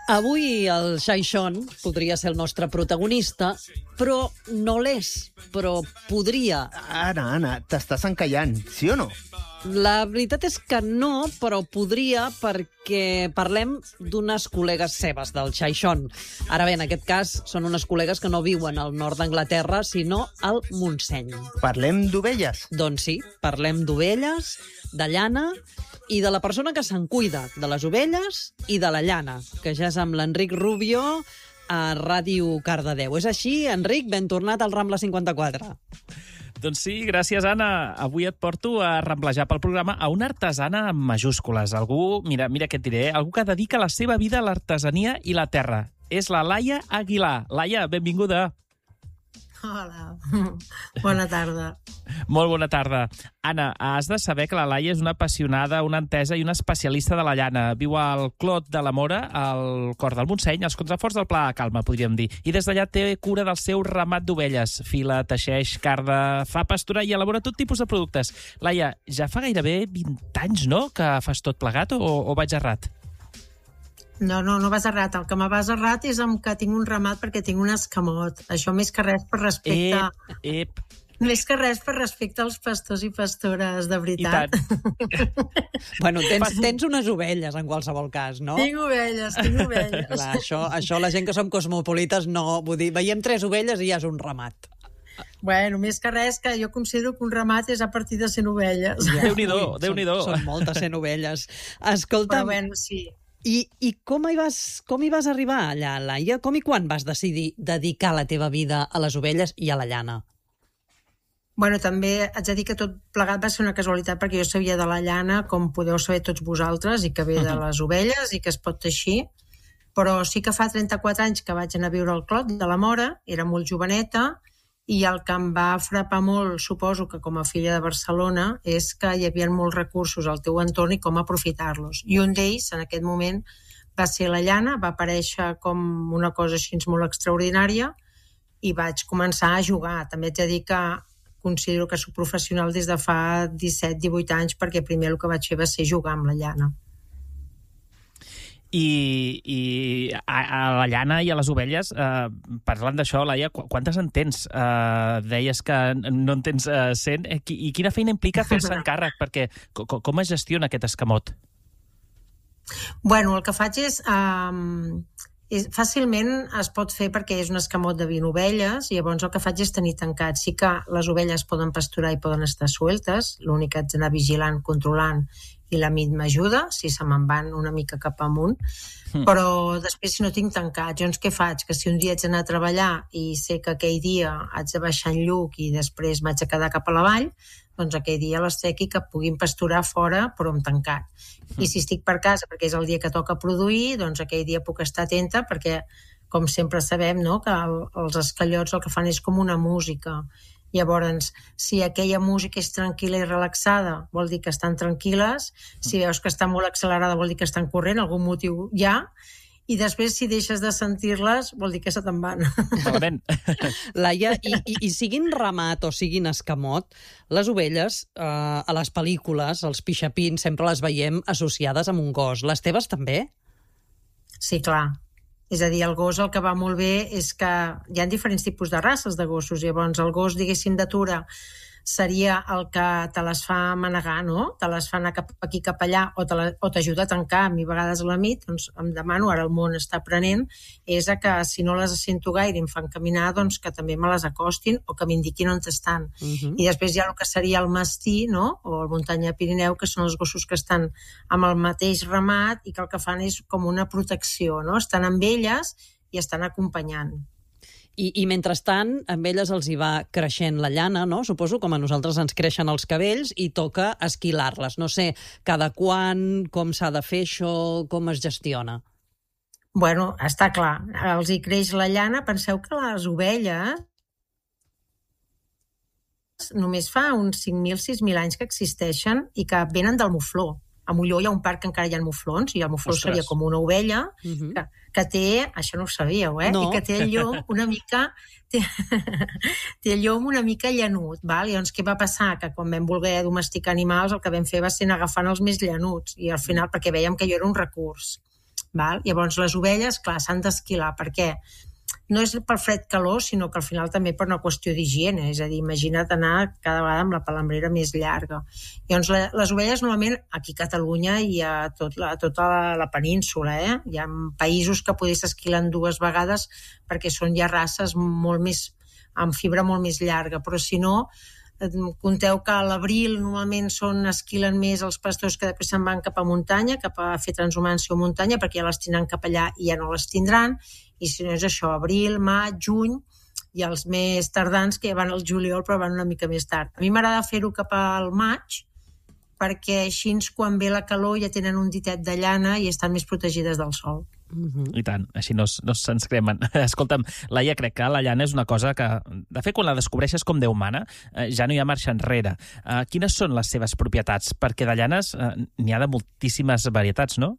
Avui el Xaixón podria ser el nostre protagonista, però no l'és, però podria. Anna, t'estàs encallant, sí o no? La veritat és que no, però podria perquè parlem d'unes col·legues seves del Xaixón. Ara bé, en aquest cas, són unes col·legues que no viuen al nord d'Anglaterra, sinó al Montseny. Parlem d'ovelles? Doncs sí, parlem d'ovelles, de llana i de la persona que se'n cuida, de les ovelles i de la llana, que ja és amb l'Enric Rubio a Ràdio Cardedeu. És així, Enric? Ben tornat al Rambla 54. Doncs sí, gràcies, Anna. Avui et porto a ramblejar pel programa a una artesana amb majúscules. Algú, mira què et diré, algú que dedica la seva vida a l'artesania i la terra. És la Laia Aguilar. Laia, benvinguda. Hola, bona tarda. Molt bona tarda. Anna, has de saber que la Laia és una apassionada, una entesa i una especialista de la llana. Viu al Clot de la Mora, al cor del Montseny, als contraforts del Pla de Calma, podríem dir. I des d'allà té cura del seu ramat d'ovelles. Fila, teixeix, carda, fa pasturar i elabora tot tipus de productes. Laia, ja fa gairebé 20 anys, no?, que fas tot plegat o vaig errat? No vas errat. El que me vas errat és amb que tinc un ramat perquè tinc un escamot. Això més que res per respecte... Més que res per respecte als pastors i pastores, de veritat. I tant. Bueno, tens unes ovelles, en qualsevol cas, no? Tinc ovelles. Clar, això la gent que som cosmopolites no... Vull dir, veiem 3 ovelles i ja és un ramat. Bueno, més que res, que jo considero que un ramat és a partir de 100 ovelles. Ja. Déu-n'hi-do. Són moltes 100 ovelles. Escolta'm, però bueno, sí. I com hi vas arribar allà, Laia? Com i quan vas decidir dedicar la teva vida a les ovelles i a la llana? Bueno, també haig de dir que tot plegat va ser una casualitat perquè jo sabia de la llana, com podeu saber tots vosaltres, i que ve de les ovelles i que es pot teixir, però sí que fa 34 anys que vaig anar a viure al Clot de la Mora, era molt joveneta, i el que em va frapar molt, suposo que com a filla de Barcelona, és que hi havia molts recursos al teu entorn i com aprofitar-los. I un d'ells, en aquest moment, va ser la llana, va aparèixer com una cosa així molt extraordinària i vaig començar a jugar. També haig de dir que considero que soc professional des de fa 17-18 anys perquè primer el que vaig fer va ser jugar amb la llana. I a la llana i a les ovelles, parlant d'això, Laia, quantes en tens? Deies que no en tens 100. I quina feina implica fer-se encàrrec? Perquè com es gestiona aquest escamot? Bueno, el que faig és fàcilment es pot fer perquè és un escamot de 20 ovelles i llavors el que faig és tenir tancat. Sí que les ovelles poden pasturar i poden estar sueltes, l'únic que haig d'anar vigilant, controlant, i la mit m'ajuda, si se me'n van una mica cap amunt, però després si no tinc tancat, doncs què faig? Que si un dia haig d'anar a treballar i sé que aquell dia haig de baixar en lluc i després m'haig de quedar cap a la vall, doncs aquell dia les tequi que puguin pasturar fora però amb tancat. I si estic per casa perquè és el dia que toca produir, doncs aquell dia puc estar atenta perquè, com sempre sabem, no?, que els esquellots el que fan és com una música. Llavors, si aquella música és tranquil·la i relaxada, vol dir que estan tranquil·les. Si veus que està molt accelerada, vol dir que estan corrent, algun motiu hi ha. I després, si deixes de sentir-les, vol dir que se te'n van. Laia, i siguin ramat o siguin escamot, les ovelles, a les pel·lícules, els pixapins, sempre les veiem associades amb un gos. Les teves també? Sí, clar. És a dir, el gos el que va molt bé és que hi ha diferents tipus de races de gossos. Llavors, el gos, diguéssim, d'atura seria el que te les fa manegar, no? Te les fa anar cap aquí, cap allà, o t'ajuda a tancar. A mi a vegades a la nit, doncs em demano, ara el món està aprenent, és que si no les sento gaire i em fan caminar, doncs que també me les acostin o que m'indiquin on estan. I després hi ha el que seria el mastí, no?, o el muntanya Pirineu, que són els gossos que estan amb el mateix ramat i que el que fan és com una protecció, no? Estan amb elles i estan acompanyant. I mentrestant, amb elles els hi va creixent la llana, no? Suposo, com a nosaltres ens creixen els cabells i toca esquilar-les. No sé, cada quan, com s'ha de fer això, com es gestiona? Bueno, està clar, els hi creix la llana. Penseu que les ovelles només fa uns 5.000, 6.000 anys que existeixen i que venen del mufló. A Molló hi ha un parc que encara hi ha muflons i el mufló seria com una ovella que té, això no ho sabíeu, no. I que té el llom una mica té el llom una mica llanut, val? I llavors què va passar? Que quan vam voler domesticar animals el que vam fer va ser anar agafant els més llanuts i al final, perquè veiem que jo era un recurs. Val? Llavors, les ovelles, clar, s'han d'esquilar. Per què? No és per fred-calor, sinó que al final també per una qüestió d'higiene. És a dir, imagina't anar cada vegada amb la palambrera més llarga. Llavors, les ovelles normalment aquí a Catalunya i a tota la península. Hi ha països que potser s'esquilen 2 vegades perquè són ja races molt més, amb fibra molt més llarga, però si no, compteu que a l'abril normalment esquilen més els pastors que després se'n van cap a muntanya, cap a fer transhumància o muntanya, perquè ja les tindran cap allà i ja no les tindran, i si no és això, abril, maig, juny, i els més tardans que ja van al juliol però van una mica més tard. A mi m'agrada fer-ho cap al maig, perquè així quan ve la calor ja tenen un ditet de llana i estan més protegides del sol. I tant, així no se'ns cremen. Escolta'm, Laia, crec que la llana és una cosa que, de fet, quan la descobreixes com Déu mana, ja no hi ha marxa enrere. Quines són les seves propietats? Perquè de llanes n'hi ha de moltíssimes varietats, no?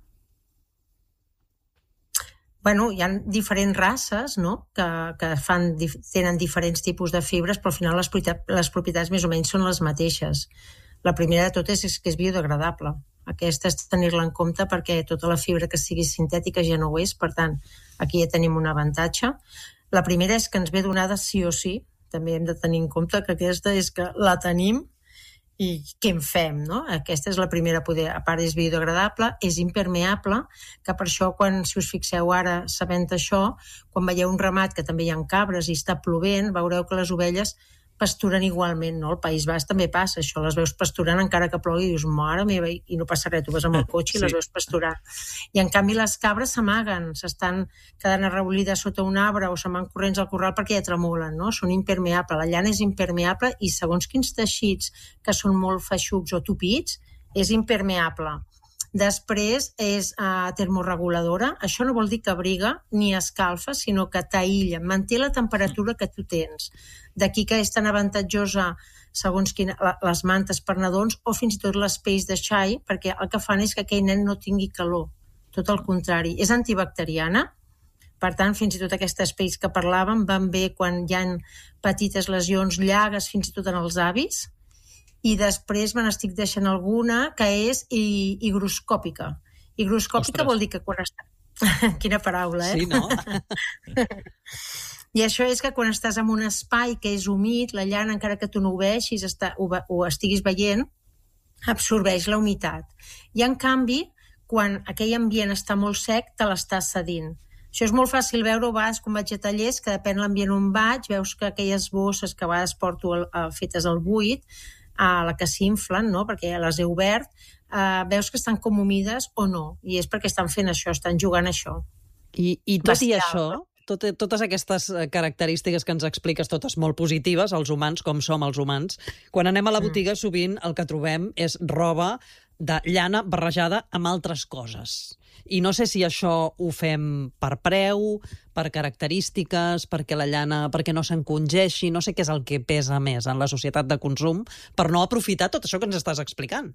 Bueno, hi ha diferents races, no?, que tenen diferents tipus de fibres, però al final les propietats més o menys són les mateixes. La primera de totes és que és biodegradable. Aquesta és tenir-la en compte perquè tota la fibra que sigui sintètica ja no ho és, per tant, aquí ja tenim un avantatge. La primera és que ens ve donada sí o sí, també hem de tenir en compte que aquesta és que la tenim i què en fem, no? Aquesta és la primera poder. A part és biodegradable, és impermeable, que per això, si us fixeu ara sabent això, quan veieu un ramat que també hi ha cabres i està plovent, veureu que les ovelles pasturen igualment, no? Al País Basc també passa això, les veus pasturant encara que plogui i dius, mare meva, i no passa res, tu vas amb el cotxe i les veus pasturant. I en canvi les cabres s'amaguen, s'estan quedant arrebolides sota un arbre o se'n van corrents al corral perquè ja tremolen, no? Són impermeables, la llana és impermeable i segons quins teixits que són molt feixucs o tupits, és impermeable. Després és termorreguladora, això no vol dir que abriga ni escalfa, sinó que t'aïlla, manté la temperatura que tu tens. D'aquí que és tan avantatjosa segons les mantes per nadons o fins i tot les pells de xai, perquè el que fan és que aquell nen no tingui calor. Tot el contrari. És antibacteriana, per tant, fins i tot aquestes pells que parlàvem van bé quan hi ha petites lesions, llagues, fins i tot en els avis. I després me n'estic deixant alguna que és higroscòpica. Higroscòpica vol dir que quan està... Quina paraula, Sí, no? I això és que quan estàs en un espai que és humit, la llana, encara que tu no ho veixis o estiguis veient, absorbeix la humitat. I en canvi, quan aquell ambient està molt sec, te l'estàs cedint. Això és molt fàcil veure, a vegades quan vaig a tallers, que depèn l'ambient on vaig, veus que aquelles bosses que a vegades porto fetes al buit, a la que s'inflen, no?, perquè ja les he obert, veus que estan com humides o no, i és perquè estan fent això, estan jugant això. I tot i això, totes aquestes característiques que ens expliques, totes molt positives, els humans, com som els humans, quan anem a la botiga sovint el que trobem és roba de llana barrejada amb altres coses. I no sé si això ho fem per preu, per característiques, perquè la llana, perquè no s'encongeixi, no sé què és el que pesa més en la societat de consum, per no aprofitar tot això que ens estàs explicant.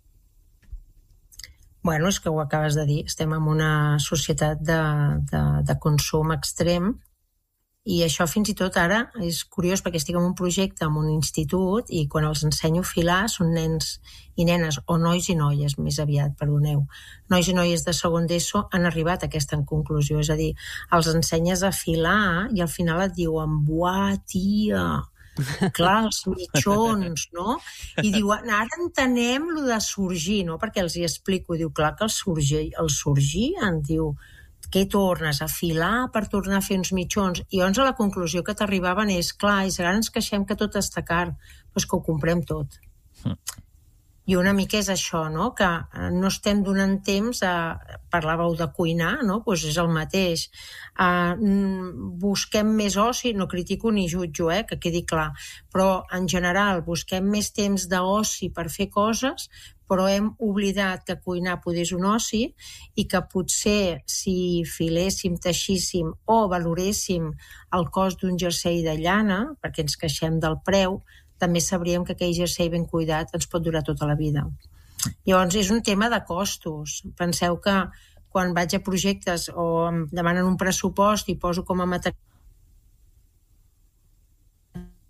Bueno, és que ho acabes de dir, estem en una societat de consum extrem i això fins i tot ara és curiós perquè estic en un projecte en un institut i quan els ensenyo a filar són nens i nenes, o nois i noies més aviat, perdoneu. Nois i noies de segon d'ESO han arribat a aquesta conclusió, és a dir, els ensenyes a filar i al final et diuen, buah, tia, clar, els mitjons, no? I diuen, ara entenem lo de sorgir, no? Perquè els hi explico, diu, clar que el sorgien, diu, què tornes a filar per tornar a fer uns mitjons? I llavors a la conclusió que t'arribaven és, clar, i ara ens queixem que tot està car, doncs que ho comprem tot. I una mica és això, no?, que no estem donant temps parlàveu de cuinar, no?, doncs és el mateix. Busquem més oci, no critico ni jutjo, que quedi clar, però en general busquem més temps d'oci per fer coses, però hem oblidat que cuinar és un oci i que potser si filéssim, teixíssim o valoréssim el cost d'un jersei de llana, perquè ens queixem del preu, també sabríem que aquell jersei ben cuidat ens pot durar tota la vida. Llavors, és un tema de costos. Penseu que quan vaig a projectes o em demanen un pressupost i poso com a material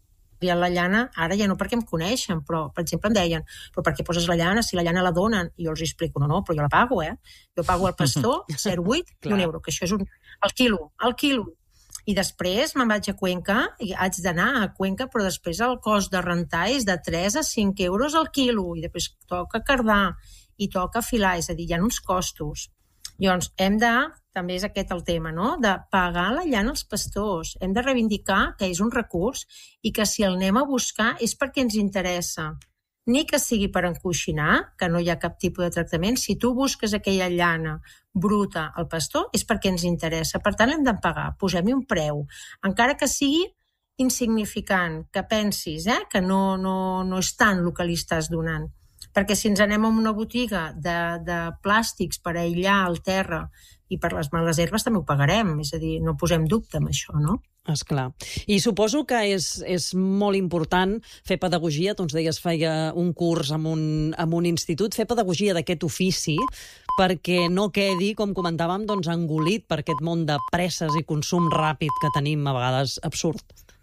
trien la llana, ara ja no perquè em coneixen, però, per exemple, em deien, però per què poses la llana si la llana la donen? I jo els explico, no, però jo la pago, Jo pago al pastor 0,8 i €1, que això és el quilo. I després me'n vaig a Cuenca, i haig d'anar a Cuenca, però després el cost de rentar és de 3 a 5 euros al quilo, i després toca cardar, i toca filar, és a dir, hi ha uns costos. Llavors, també és aquest el tema, no?, de pagar la llana als pastors. Hem de reivindicar que és un recurs i que si el anem a buscar és perquè ens interessa. Ni que sigui per encoixinar, que no hi ha cap tipus de tractament. Si tu busques aquella llana bruta al pastor és perquè ens interessa. Per tant, hem de pagar. Posem-hi un preu. Encara que sigui insignificant, que pensis que no és tant el que li estàs donant. Perquè si ens anem a una botiga de plàstics per aïllar el terra i per les males herbes també ho pagarem. És a dir, no posem dubte amb això, no? Esclar. I suposo que és molt important fer pedagogia. Tu ens deies feia un curs en un institut, fer pedagogia d'aquest ofici perquè no quedi, com comentàvem, doncs, engolit per aquest món de presses i consum ràpid que tenim a vegades absurd.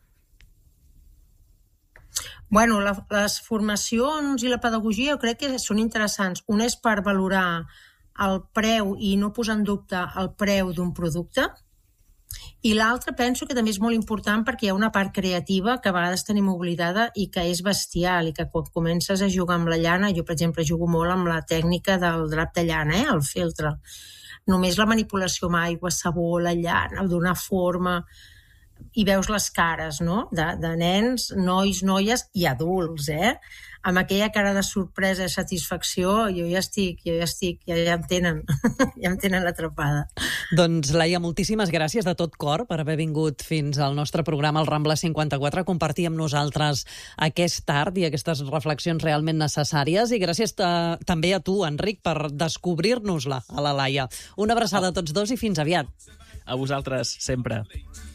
Bueno, les formacions i la pedagogia jo crec que són interessants. Una és per valorar el preu i no posar en dubte el preu d'un producte, i l'altra penso que també és molt important perquè hi ha una part creativa que a vegades tenim oblidada i que és bestial, i que quan comences a jugar amb la llana, jo per exemple jugo molt amb la tècnica del drap de llana, el feltre. Només la manipulació amb aigua, sabó, la llana, donar forma, i veus les cares, no?, de nens, nois, noies i adults, amb aquella cara de sorpresa i satisfacció, jo ja em tenen, ja em tenen atrapada. Doncs, Laia, moltíssimes gràcies de tot cor per haver vingut fins al nostre programa, el Rambla 54, a compartir amb nosaltres aquest art i aquestes reflexions realment necessàries, i gràcies també a tu, Enric, per descobrir-nos-la a la Laia. Una abraçada a tots dos i fins aviat. A vosaltres, sempre.